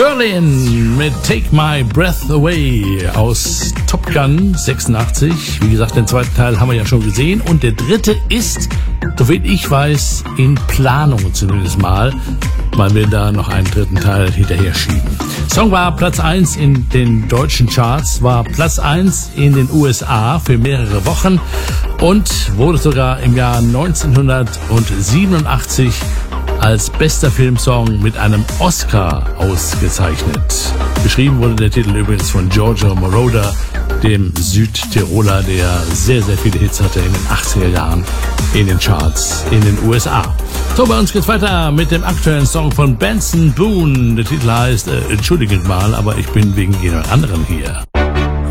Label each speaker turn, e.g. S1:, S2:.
S1: Berlin mit Take My Breath Away aus Top Gun 86. Wie gesagt, den zweiten Teil haben wir ja schon gesehen. Und der dritte ist, soweit ich weiß, in Planung zumindest mal, weil wir da noch einen dritten Teil hinterher schieben. Song war Platz 1 in den deutschen Charts, war Platz 1 in den USA für mehrere Wochen und wurde sogar im Jahr 1987 als bester Filmsong mit einem Oscar ausgezeichnet. Geschrieben wurde der Titel übrigens von Giorgio Moroder, dem Südtiroler, der sehr, sehr viele Hits hatte in den 80er Jahren in den Charts in den USA. So, bei uns geht's weiter mit dem aktuellen Song von Benson Boone. Der Titel heißt Entschuldigt mal, aber ich bin wegen jemand anderen hier.